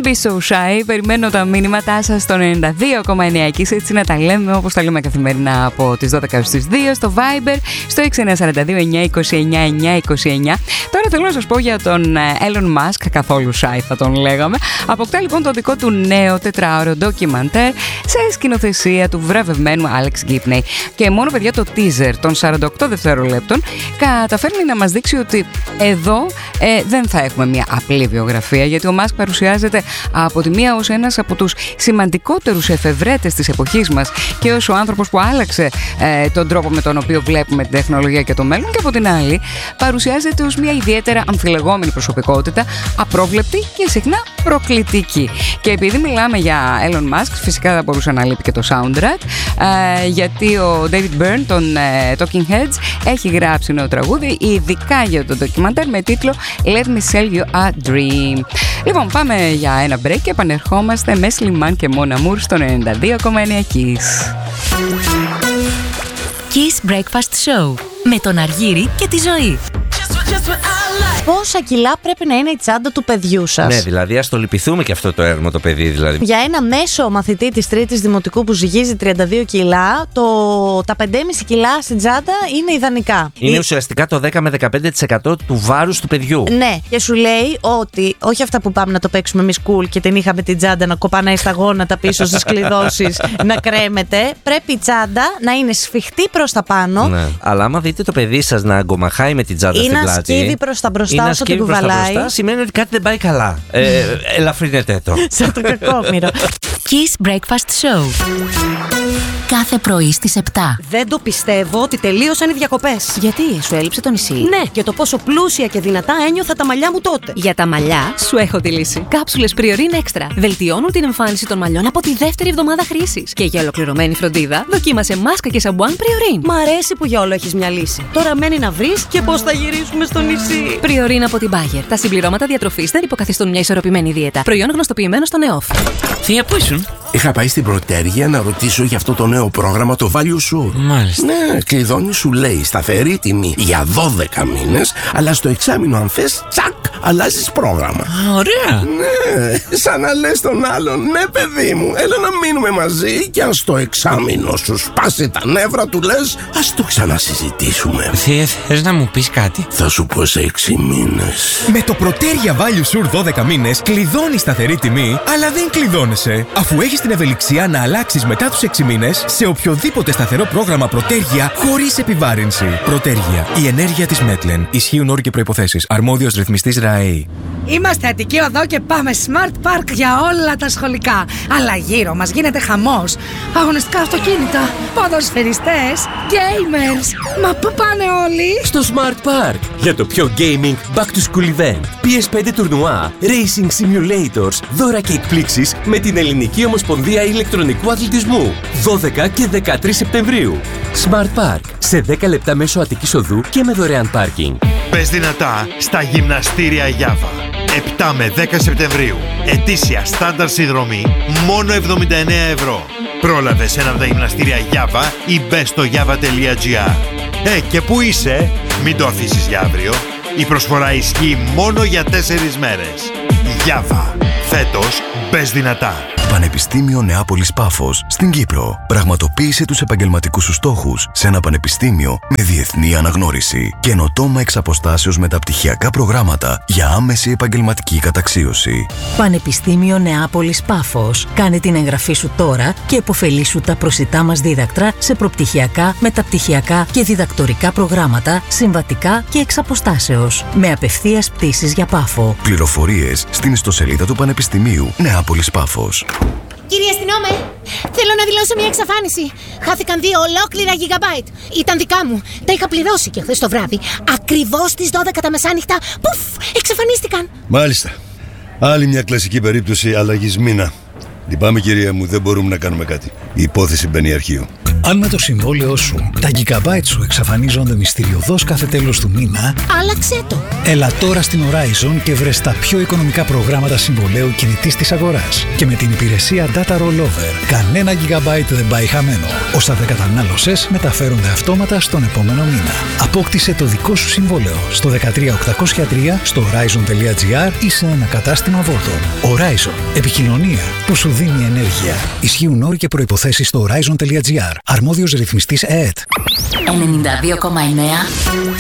Don't be so shy. Περιμένω τα μήνυματά σας στο 92,9 και έτσι να τα λέμε όπως τα λέμε καθημερινά από τις 12 έως τις 2 στο Viber, στο 6942 929 929. Τώρα θέλω να σας πω για τον Elon Musk, καθόλου shy θα τον λέγαμε. Αποκτά λοιπόν το δικό του νέο τετράωρο ντοκιμαντέρ σε σκηνοθεσία του βραβευμένου Alex Gibney. Και μόνο παιδιά το teaser των 48 δευτερολέπτων καταφέρνει να μας δείξει ότι εδώ δεν θα έχουμε μια απλή βιογραφία, γιατί ο Musk παρουσιάζεται από τη μία ως ένας από τους σημαντικότερους εφευρέτες της εποχής μας και ως ο άνθρωπος που άλλαξε τον τρόπο με τον οποίο βλέπουμε την τεχνολογία και το μέλλον, και από την άλλη παρουσιάζεται ως μια ιδιαίτερα αμφιλεγόμενη προσωπικότητα, απρόβλεπτη και συχνά προκλητική. Και επειδή μιλάμε για Elon Musk, φυσικά θα μπορούσε να λείπει και το soundtrack, γιατί ο David Byrne των Talking Heads έχει γράψει νέο τραγούδι ειδικά για το ντοκιμαντέρ με τίτλο Let me sell you a dream. Λοιπόν, πάμε για ένα break και επανερχόμαστε με Slimane και Mon Amour στο 92,9 Kiss. Kiss Breakfast Show με τον Αργύρη και τη Ζωή. Πόσα κιλά πρέπει να είναι η τσάντα του παιδιού σας? Ναι, δηλαδή ας το λυπηθούμε και αυτό το έρμο το παιδί δηλαδή. Για ένα μέσο μαθητή της τρίτης δημοτικού που ζυγίζει 32 κιλά, τα 5,5 κιλά στην τσάντα είναι ιδανικά. Είναι ουσιαστικά το 10 με 15% του βάρους του παιδιού. Ναι, και σου λέει ότι όχι αυτά που πάμε να το παίξουμε εμείς cool και την είχαμε την τσάντα να κοπανάει στα γόνατα πίσω στις κλειδώσεις, να κρέμεται. Πρέπει η τσάντα να είναι σφιχτή προς τα πάνω. Ναι. Αλλά άμα δείτε το παιδί σας να αγκομαχάει με την τσάντα στην πλάτη, να σκύβει προς τα μπροστά όσο την κουβαλάει, σημαίνει ότι κάτι δεν πάει καλά. Ελαφρύνετε το. Σαν το κακόμοιρο. Kiss Breakfast Show. Κάθε πρωί στις 7. Δεν το πιστεύω ότι τελείωσαν οι διακοπές. Γιατί, σου έλειψε το νησί? Ναι, για το πόσο πλούσια και δυνατά ένιωθα τα μαλλιά μου τότε. Για τα μαλλιά, σου έχω τη λύση. Κάψουλες Priorin Extra. Βελτιώνουν την εμφάνιση των μαλλιών από τη δεύτερη εβδομάδα χρήσης. Και για ολοκληρωμένη φροντίδα, δοκίμασε μάσκα και σαμπουάν Priorin. Μ' αρέσει που για όλο έχεις μια λύση. Τώρα μένει να βρεις και πώς θα γυρίσουμε στο νησί. Priorin από την Bayer. Τα συμπληρώματα διατροφής δεν υποκαθιστούν μια ισορροπημένη δίαιτα. Προϊόν γνωστοποιημένο στο ΝΕΟΦ. Θεία, πού ήσουν? Είχα πάει στην Πρωτέργεια να ρωτήσω για αυτό το νέο πρόγραμμα, το Value Sure. Μάλιστα. Ναι, κλειδώνει, σου λέει σταθερή τιμή για 12 μήνες, αλλά στο εξάμηνο αν θες, τσακ, αλλάζεις πρόγραμμα. Ωραία. Ναι, σαν να λες τον άλλον, ναι παιδί μου, έλα να μείνουμε μαζί και αν στο εξάμηνο σου σπάσει τα νεύρα του λες, ας το ξανασυζητήσουμε. Θεία, θες να μου πεις κάτι? Θα σου πω σε 6 μήνες. Με το Πρωτέργεια Value Sure 12 μήνες κλειδώνεις σταθερή τιμή, αλλά δεν κλειδώνεσαι, αφού έχεις την ευελιξία να αλλάξεις μετά τους 6 μήνες σε οποιοδήποτε σταθερό πρόγραμμα Πρωτέργεια χωρίς επιβάρυνση. Πρωτέργεια. Η ενέργεια της Μέτλεν. Ισχύουν όροι και προϋποθέσεις. Αρμόδιος ρυθμιστής ΡΑΕΗ. Είμαστε Αττική Οδό και πάμε Smart Park για όλα τα σχολικά. Αλλά γύρω μας γίνεται χαμός. Αγωνιστικά αυτοκίνητα, ποδοσφαιριστές, gamers. Μα πού πάνε όλοι? Στο Smart Park. Για το πιο gaming back to school event. PS5 τουρνουά, racing simulators, δώρα και εκπλήξεις με την Ελληνική Ομοσπονδία Ηλεκτρονικού Αθλητισμού. 12 και 13 Σεπτεμβρίου. Smart Park. Σε 10 λεπτά μέσω Αττικής Οδού και με δωρεάν πάρκινγκ. Πες δυνατά στα γυμναστήρια Γιάβα. 7 με 10 Σεπτεμβρίου. Ετήσια στάνταρ συνδρομή μόνο 79 ευρώ. Πρόλαβε σε ένα από τα γυμναστήρια Γιάβα ή μπες στο java.gr. Και πού είσαι? Μην το αφήσεις για αύριο. Η προσφορά ισχύει μόνο για 4 μέρες. Γιάβα. Φέτος μπες δυνατά. Πανεπιστήμιο Νεάπολης Πάφος στην Κύπρο. Πραγματοποίησε τους επαγγελματικούς σου στόχους σε ένα πανεπιστήμιο με διεθνή αναγνώριση. Καινοτόμα εξ αποστάσεως μεταπτυχιακά προγράμματα για άμεση επαγγελματική καταξίωση. Πανεπιστήμιο Νεάπολης Πάφος. Κάνε την εγγραφή σου τώρα και επωφελήσου τα προσιτά μας δίδακτρα σε προπτυχιακά, μεταπτυχιακά και διδακτορικά προγράμματα, συμβατικά και εξ αποστάσεως. Με απευθείας πτήσεις για Πάφο. Πληροφορίες στην ιστοσελίδα του Πανεπιστημίου Νεάπολης Πάφος. Κύριε αστυνόμε, θέλω να δηλώσω μια εξαφάνιση. Χάθηκαν 2 ολόκληρα gigabyte. Ήταν δικά μου. Τα είχα πληρώσει και χθες το βράδυ. Ακριβώς στις 12 τα μεσάνυχτα. Πουφ, εξαφανίστηκαν. Μάλιστα. Άλλη μια κλασική περίπτωση αλλαγής μήνα. Λυπάμαι κυρία μου, δεν μπορούμε να κάνουμε κάτι. Η υπόθεση μπαίνει αρχείο. Αν με το συμβόλαιό σου τα gigabyte σου εξαφανίζονται μυστηριωδώς κάθε τέλος του μήνα, άλλαξε το. Έλα τώρα στην Horizon και βρες τα πιο οικονομικά προγράμματα συμβολαίου κινητής της αγοράς. Και με την υπηρεσία Data Rollover, κανένα gigabyte δεν πάει χαμένο. Όσα δεν κατανάλωσες μεταφέρονται αυτόματα στον επόμενο μήνα. Απόκτησε το δικό σου συμβόλαιο στο 13803 στο horizon.gr ή σε ένα κατάστημα Vodafone. Horizon. Επικοινωνία που σου δίνει ενέργεια. Ισχύουν όροι και προϋποθέσεις στο horizon.gr. Αρμόδιος ρυθμιστής ΕΕΤ. 92,9